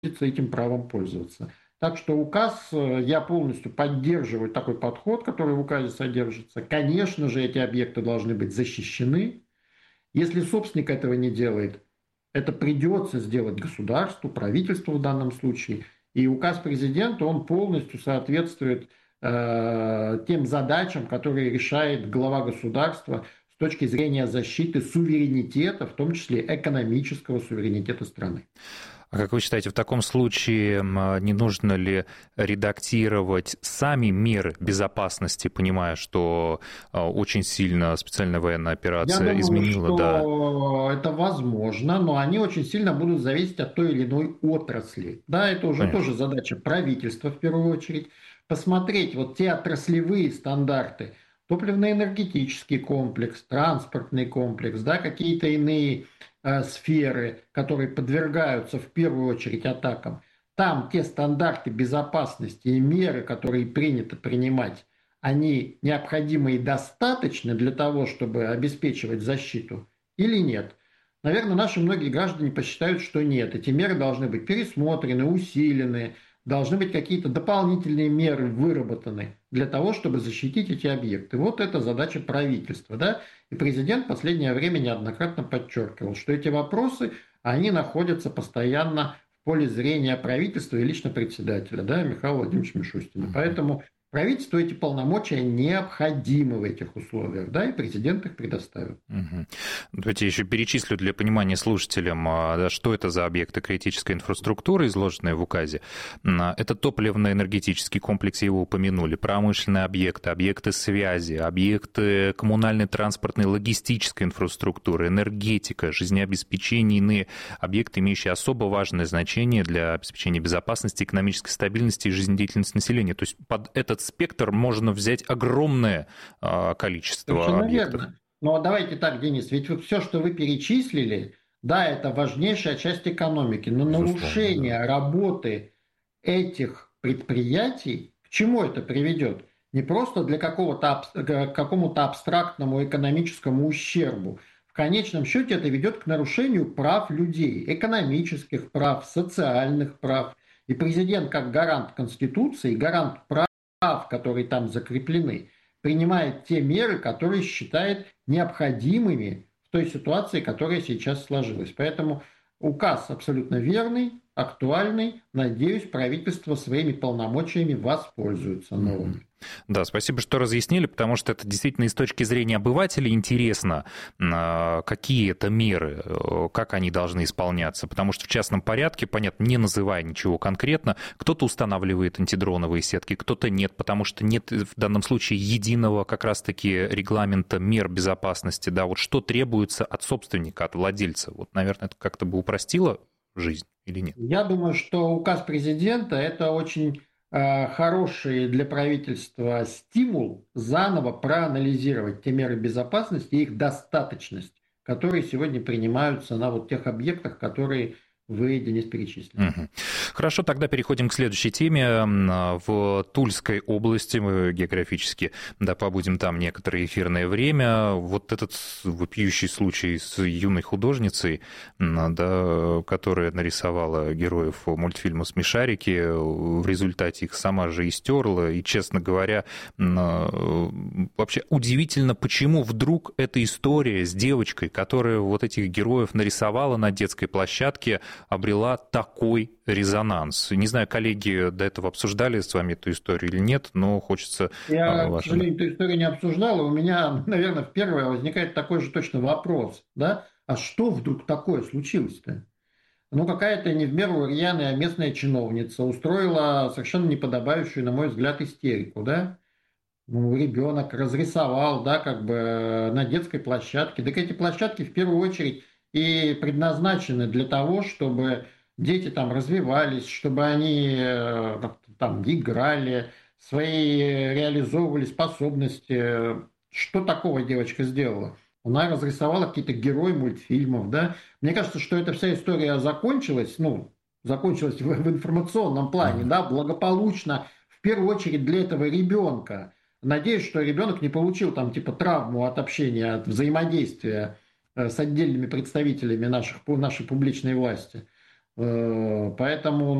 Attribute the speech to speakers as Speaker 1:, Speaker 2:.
Speaker 1: этим правом пользоваться. Так что указ, я полностью поддерживаю такой подход, который в указе содержится. Конечно же, эти объекты должны быть защищены. Если собственник этого не делает, это придется сделать государству, правительству в данном случае. И указ президента, он полностью соответствует тем задачам, которые решает глава государства с точки зрения защиты суверенитета, в том числе экономического суверенитета страны.
Speaker 2: А как вы считаете, в таком случае не нужно ли редактировать сами меры безопасности, понимая, что очень сильно специальная военная
Speaker 1: Я
Speaker 2: операция
Speaker 1: думаю,
Speaker 2: изменила, да?
Speaker 1: что это возможно, но они очень сильно будут зависеть от той или иной отрасли. Да, это уже
Speaker 2: Конечно.
Speaker 1: тоже задача правительства в первую очередь. Посмотреть вот те отраслевые стандарты, топливно-энергетический комплекс, транспортный комплекс, да, какие-то иные сферы, которые подвергаются в первую очередь атакам. Там те стандарты безопасности и меры, которые принято принимать, они необходимы и достаточны для того, чтобы обеспечивать защиту или нет? Наверное, наши многие граждане посчитают, что нет. Эти меры должны быть пересмотрены, усилены, должны быть какие-то дополнительные меры выработаны для того, чтобы защитить эти объекты. Вот это задача правительства. Да? И президент в последнее время неоднократно подчеркивал, что эти вопросы, они находятся постоянно в поле зрения правительства и лично председателя, да, Михаила Владимировича Мишустина. Поэтому правительству эти полномочия необходимы в этих условиях, да, и президент их предоставил.
Speaker 2: Мгм. Давайте я еще перечислю для понимания слушателям, да, что это за объекты критической инфраструктуры, изложенные в указе. Это топливно-энергетический комплекс, его упомянули, промышленные объекты, объекты связи, объекты коммунальной, транспортной, логистической инфраструктуры, энергетика, жизнеобеспечение, иные объекты, имеющие особо важное значение для обеспечения безопасности, экономической стабильности и жизнедеятельности населения. То есть под этот спектр можно взять огромное количество
Speaker 1: Совершенно
Speaker 2: объектов.
Speaker 1: верно. Но давайте так, Денис, ведь вот все, что вы перечислили, да, это важнейшая часть экономики, но
Speaker 2: Безусловно, да.
Speaker 1: нарушение работы этих предприятий, к чему это приведет? Не просто для к какому-то абстрактному экономическому ущербу. В конечном счете это ведет к нарушению прав людей, экономических прав, социальных прав. И президент как гарант Конституции, гарант прав, которые там закреплены, принимает те меры, которые считает необходимыми в той ситуации, которая сейчас сложилась. Поэтому указ абсолютно верный, актуальный. Надеюсь, правительство своими полномочиями воспользуется новыми.
Speaker 2: Да, спасибо, что разъяснили, потому что это действительно и с точки зрения обывателей интересно, какие это меры, как они должны исполняться, потому что в частном порядке, понятно, не называя ничего конкретно, кто-то устанавливает антидроновые сетки, кто-то нет, потому что нет в данном случае единого как раз-таки регламента мер безопасности, да, вот что требуется от собственника, от владельца, вот, наверное, это как-то бы упростило жизнь или нет?
Speaker 1: Я думаю, что указ президента – это очень хороший для правительства стимул заново проанализировать те меры безопасности и их достаточность, которые сегодня принимаются на вот тех объектах, которые вы, Денис, перечислили.
Speaker 2: Мгм. Хорошо, тогда переходим к следующей теме. В Тульской области мы географически, да, побудем там некоторое эфирное время. Вот этот вопиющий случай с юной художницей, да, которая нарисовала героев мультфильма «Смешарики», в результате их сама же и стерла. И, честно говоря, вообще удивительно, почему вдруг эта история с девочкой, которая вот этих героев нарисовала на детской площадке, обрела такой резонанс. Не знаю, коллеги до этого обсуждали с вами эту историю или нет, но хочется
Speaker 1: Я, к
Speaker 2: ваше...
Speaker 1: сожалению, эту историю не обсуждал, и у меня, наверное, в первое возникает такой же точно вопрос, да? А что вдруг такое случилось-то? Ну, какая-то не в меру рьяная местная чиновница устроила совершенно неподобающую, на мой взгляд, истерику, да? Ну, ребенок разрисовал, да, как бы на детской площадке. Так эти площадки в первую очередь и предназначены для того, чтобы дети там развивались, чтобы они там играли, свои реализовывали способности. Что такого девочка сделала? Она разрисовала какие-то герои мультфильмов, да. Мне кажется, что эта вся история закончилась, ну, закончилась в информационном плане,
Speaker 2: Ага.
Speaker 1: да, благополучно, в первую очередь для этого ребенка. Надеюсь, что ребенок не получил там типа травму от общения, от взаимодействия с отдельными представителями нашей публичной власти. Поэтому